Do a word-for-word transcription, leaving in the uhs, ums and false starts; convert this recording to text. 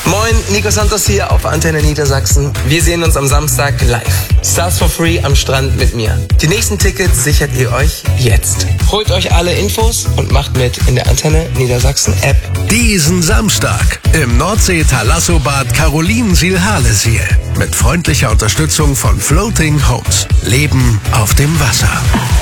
Moin, Nico Santos hier auf Antenne Niedersachsen. Wir sehen uns am Samstag live. Stars for free am Strand mit mir. Die nächsten Tickets sichert ihr euch jetzt. Holt euch alle Infos und macht mit in der Antenne Niedersachsen App. Diesen Samstag im Nordsee-Thalasso-Bad Carolinensiel-Harlesiel. Mit freundlicher Unterstützung von Floating Homes. Leben auf dem Wasser.